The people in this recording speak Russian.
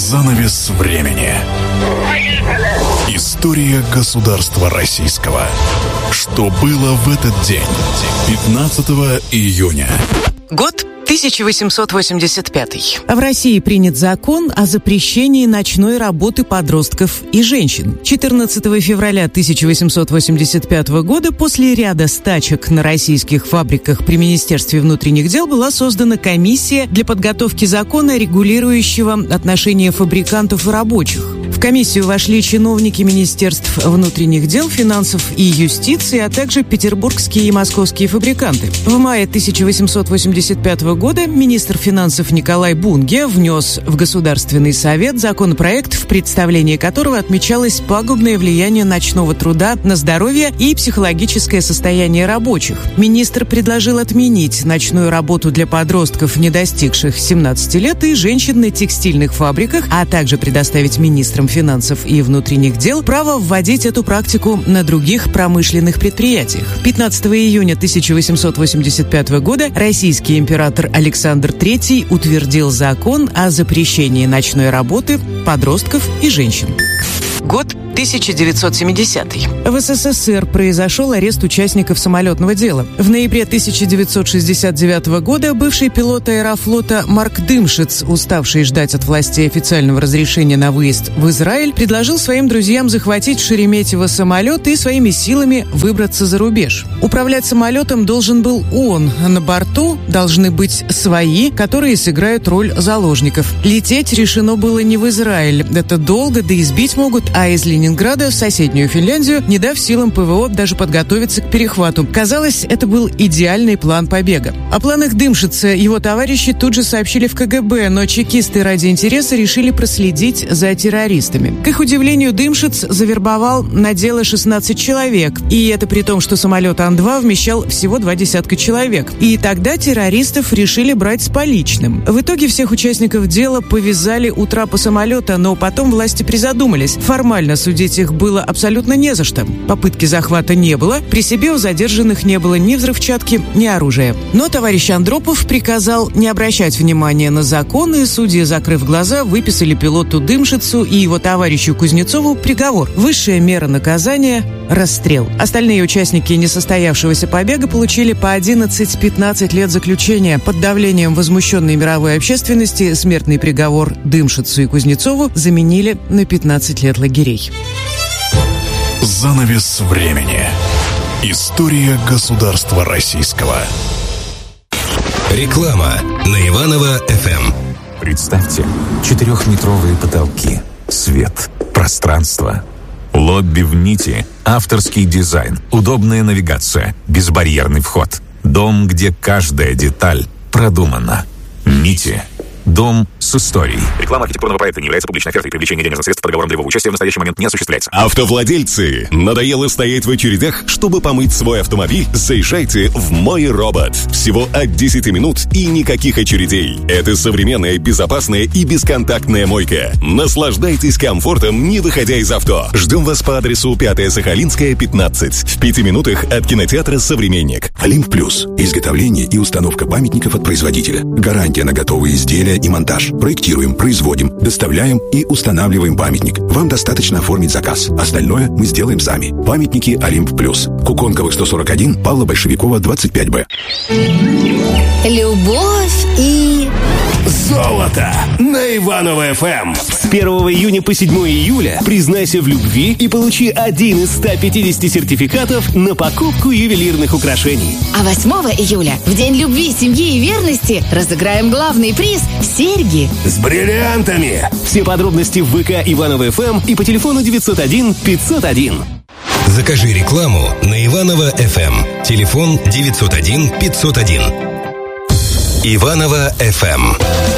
Занавес времени. История государства российского. Что было в этот день? 15 июня. Год 1885. В России принят закон о запрещении ночной работы подростков и женщин. 14 февраля 1885 года после ряда стачек на российских фабриках при Министерстве внутренних дел была создана комиссия для подготовки закона, регулирующего отношения фабрикантов и рабочих. В комиссию вошли чиновники Министерств внутренних дел, финансов и юстиции, а также петербургские и московские фабриканты. В мае 1885 года министр финансов Николай Бунге внес в Государственный совет законопроект, в представлении которого отмечалось пагубное влияние ночного труда на здоровье и психологическое состояние рабочих. Министр предложил отменить ночную работу для подростков, не достигших 17 лет, и женщин на текстильных фабриках, а также предоставить министрам финансов и внутренних дел право вводить эту практику на других промышленных предприятиях. 15 июня 1885 года российский император Александр III утвердил закон о запрещении ночной работы подростков и женщин. Год 1970. В СССР произошел арест участников самолетного дела. В ноябре 1969 года бывший пилот Аэрофлота Марк Дымшиц, уставший ждать от властей официального разрешения на выезд в Израиль, предложил своим друзьям захватить в Шереметьево самолет и своими силами выбраться за рубеж. Управлять самолетом должен был он. На борту должны быть свои, которые сыграют роль заложников. Лететь решено было не в Израиль. Это долго, да и сбить могут, а из Ленинграда в соседнюю Финляндию, не дав силам ПВО даже подготовиться к перехвату. Казалось, это был идеальный план побега. О планах Дымшица его товарищи тут же сообщили в КГБ, но чекисты ради интереса решили проследить за террористами. К их удивлению, Дымшиц завербовал на дело 16 человек, и это при том, что самолет Ан-2 вмещал всего 20 человек. И тогда террористов решили брать с поличным. В итоге всех участников дела повязали у трапа самолета, но потом власти призадумались. Формально судить их было абсолютно не за что. Попытки захвата не было, при себе у задержанных не было ни взрывчатки, ни оружия. Но товарищ Андропов приказал не обращать внимания на закон, и судьи, закрыв глаза, выписали пилоту Дымшицу и его товарищу Кузнецову приговор. Высшая мера наказания – расстрел. Остальные участники несостоявшегося побега получили по 11-15 лет заключения. Под давлением возмущенной мировой общественности смертный приговор Дымшицу и Кузнецову заменили на 15 лет лагерей. Занавес времени. История государства российского. Реклама на Иваново-ФМ. Представьте, 4-метровые потолки, свет, пространство, лобби в нити, авторский дизайн, удобная навигация, безбарьерный вход. Дом, где каждая деталь продумана. Нити. Дом с историей. Реклама архитектурного проекта не является публичной офертой. Привлечение денежных средств по договорам долевого участия в настоящий момент не осуществляется. Автовладельцы, надоело стоять в очередях, чтобы помыть свой автомобиль? Заезжайте в «Мой робот». Всего от 10 минут и никаких очередей. Это современная, безопасная и бесконтактная мойка. Наслаждайтесь комфортом, не выходя из авто. Ждем вас по адресу 5-я Сахалинская, 15. В 5 минутах от кинотеатра «Современник». Олимп Плюс. Изготовление и установка памятников от производителя. Гарантия на готовые изделия и монтаж. Проектируем, производим, доставляем и устанавливаем памятник. Вам достаточно оформить заказ. Остальное мы сделаем сами. Памятники Олимп Плюс. Куконковых 141, Павла Большевикова, 25Б. Любовь и... Золото на Иваново-ФМ. С 1 июня по 7 июля признайся в любви и получи один из 150 сертификатов на покупку ювелирных украшений. А 8 июля, в День любви, семьи и верности, разыграем главный приз – серьги. С бриллиантами. Все подробности в ВК Иваново-ФМ и по телефону 901 501. Закажи рекламу на Иваново-ФМ. Телефон 901 501. Иваново-ФМ.